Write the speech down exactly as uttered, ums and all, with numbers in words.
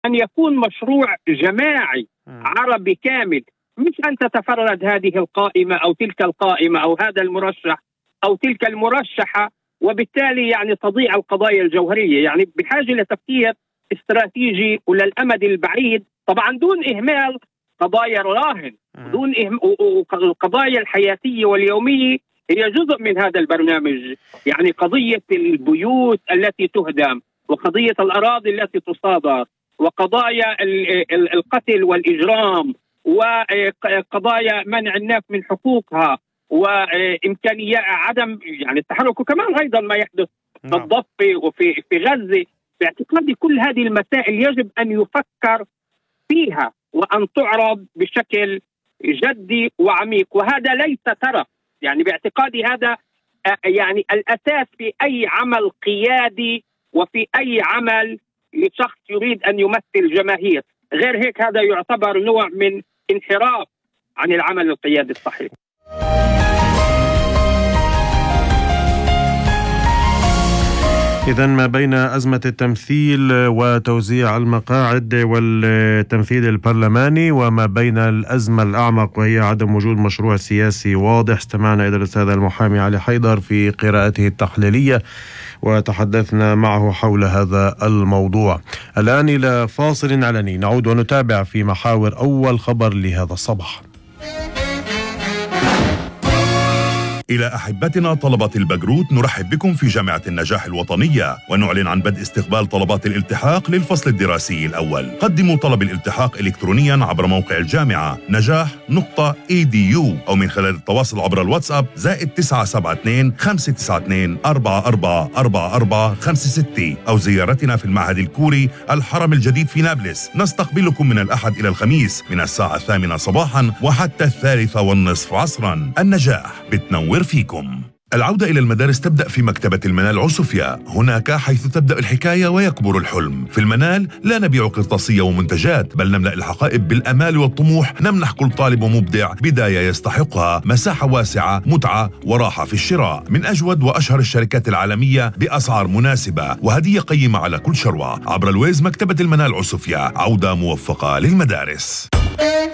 أن يكون مشروع جماعي عربي كامل، مش أن تتفرد هذه القائمة أو تلك القائمة أو هذا المرشح أو تلك المرشحة، وبالتالي يعني تضيع القضايا الجوهرية. يعني بحاجة لتفكير استراتيجي وللأمد البعيد، طبعا دون إهمال قضايا الراهن، دون إهم... القضايا الحياتية واليومية هي جزء من هذا البرنامج. يعني قضية البيوت التي تهدم، وقضية الأراضي التي تصادر، وقضايا القتل والإجرام، وقضايا منع الناس من حقوقها، وإمكانية عدم يعني التحرك، وكمان أيضا ما يحدث في الضفة وفي في غزة. باعتقادي كل هذه المسائل يجب أن يفكر فيها وأن تعرض بشكل جدي وعميق، وهذا ليس ترف. يعني باعتقادي هذا يعني الأساس في أي عمل قيادي وفي أي عمل لشخص يريد أن يمثل جماهير. غير هيك هذا يعتبر نوع من انحراف عن العمل القيادي الصحيح. إذن ما بين أزمة التمثيل وتوزيع المقاعد والتمثيل البرلماني، وما بين الأزمة الأعمق وهي عدم وجود مشروع سياسي واضح. استمعنا إلى الأستاذ المحامي علي حيدر في قراءته التحليلية وتحدثنا معه حول هذا الموضوع. الآن إلى فاصل علني، نعود ونتابع في محاور أول خبر لهذا الصباح. إلى أحبتنا طلبة البكالوريوس، نرحب بكم في جامعة النجاح الوطنية، ونعلن عن بدء استقبال طلبات الالتحاق للفصل الدراسي الأول. قدموا طلب الالتحاق إلكترونيا عبر موقع الجامعة نجاح نقطة إي دي يو، أو من خلال التواصل عبر الواتساب زائد تسعة سبعة اثنين خمسة تسعة اثنين أربعة أربعة أربعة أربعة خمسة ستة، أو زيارتنا في المعهد الكوري الحرم الجديد في نابلس. نستقبلكم من الأحد إلى الخميس من الساعة الثامنة صباحا وحتى الثالثة والنصف عصرا. النجاح بتنور فيكم. العودة إلى المدارس تبدأ في مكتبة المنال عسوفيا، هناك حيث تبدأ الحكاية ويكبر الحلم. في المنال لا نبيع قرطاسية ومنتجات، بل نملأ الحقائب بالأمال والطموح، نمنح كل طالب ومبدع بداية يستحقها، مساحة واسعة، متعة وراحة في الشراء، من أجود وأشهر الشركات العالمية بأسعار مناسبة، وهدية قيمة على كل شروة. عبر الويز مكتبة المنال عسوفيا، عودة موفقة للمدارس.